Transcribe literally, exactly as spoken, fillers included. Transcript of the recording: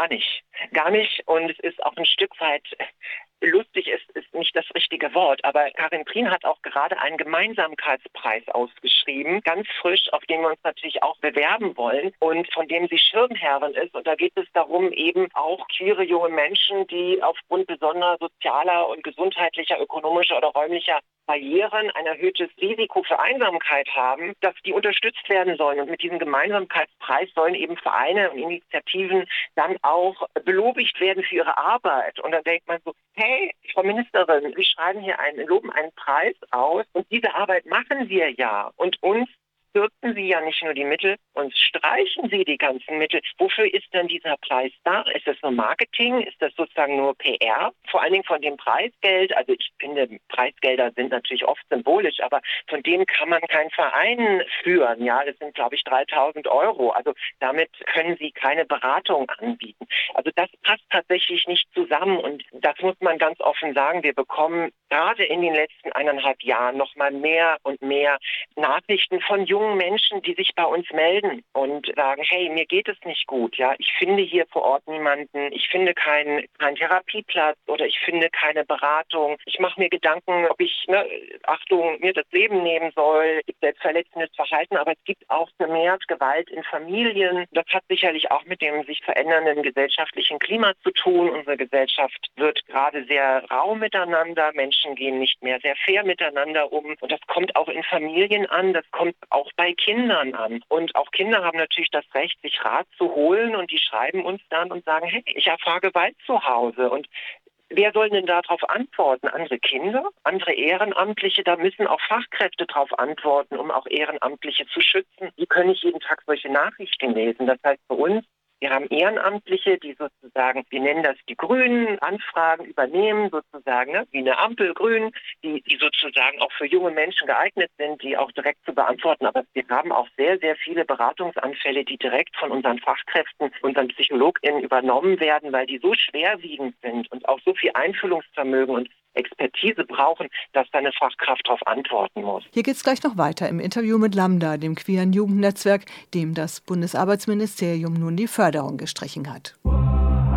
gar nicht. Gar nicht. Und es ist auch ein Stück weit lustig, ist, ist nicht das richtige Wort, aber Karin Prien hat auch gerade einen Gemeinsamkeitspreis ausgeschrieben, ganz frisch, auf den wir uns natürlich auch bewerben wollen und von dem sie Schirmherrin ist. Und da geht es darum, eben auch queere junge Menschen, die aufgrund besonderer sozialer und gesundheitlicher, ökonomischer oder räumlicher Barrieren ein erhöhtes Risiko für Einsamkeit haben, dass die unterstützt werden sollen. Und mit diesem Gemeinsamkeitspreis sollen eben Vereine und Initiativen dann auch belobigt werden für ihre Arbeit. Und dann denkt man so, hey, Frau Ministerin, Sie schreiben hier einen, loben einen Preis aus und diese Arbeit machen wir ja. Und uns kürzen Sie ja nicht nur die Mittel, uns streichen Sie die ganzen Mittel. Wofür ist denn dieser Preis da? Ist das nur Marketing? Ist das sozusagen nur P R? Vor allen Dingen von dem Preisgeld. Also ich finde, Preisgelder sind natürlich oft symbolisch, aber von denen kann man keinen Verein führen. Ja, das sind, glaube ich, dreitausend Euro. Also damit können Sie keine Beratung anbieten. Also das passt tatsächlich nicht zusammen und das muss man ganz offen sagen. Wir bekommen gerade in den letzten eineinhalb Jahren noch mal mehr und mehr Nachrichten von jungen Menschen, die sich bei uns melden und sagen, hey, mir geht es nicht gut, ja, ich finde hier vor Ort niemanden, ich finde keinen keinen Therapieplatz oder ich finde keine Beratung. Ich mache mir Gedanken, ob ich, ne, Achtung, mir das Leben nehmen soll. Es gibt selbstverletzendes Verhalten, aber es gibt auch vermehrt Gewalt in Familien. Das hat sicherlich auch mit dem sich verändernden gesellschaftlichen Klima zu tun. Unsere Gesellschaft wird gerade sehr rau miteinander. Menschen gehen nicht mehr sehr fair miteinander um. Und das kommt auch in Familien an. Das kommt auch bei Kindern an. Und auch Kinder haben natürlich das Recht, sich Rat zu holen und die schreiben uns dann und sagen, hey, ich erfahre Gewalt zu Hause. Und wer soll denn darauf antworten? Andere Kinder, andere Ehrenamtliche, da müssen auch Fachkräfte darauf antworten, um auch Ehrenamtliche zu schützen. Die können nicht jeden Tag solche Nachrichten lesen. Das heißt für uns, wir haben Ehrenamtliche, die sozusagen, wir nennen das die Grünen, Anfragen übernehmen, sozusagen, ne, wie eine Ampel Grün, die, die sozusagen auch für junge Menschen geeignet sind, die auch direkt zu beantworten. Aber wir haben auch sehr, sehr viele Beratungsanfälle, die direkt von unseren Fachkräften, unseren PsychologInnen übernommen werden, weil die so schwerwiegend sind und auch so viel Einfühlungsvermögen und Expertise brauchen, dass da eine Fachkraft darauf antworten muss. Hier geht es gleich noch weiter im Interview mit Lambda, dem queeren Jugendnetzwerk, dem das Bundesarbeitsministerium nun die Förderung gestrichen hat.